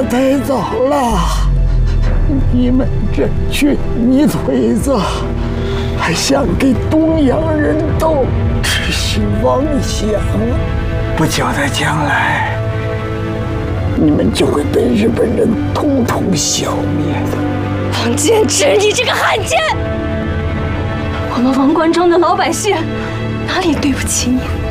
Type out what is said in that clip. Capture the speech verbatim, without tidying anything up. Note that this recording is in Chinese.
得太早了，你们这群泥腿子，还想给东洋人斗，痴心妄想，不久的将来，你们就会被日本人统统消灭的。 王建之，你这个汉奸！我们王关中的老百姓哪里对不起你？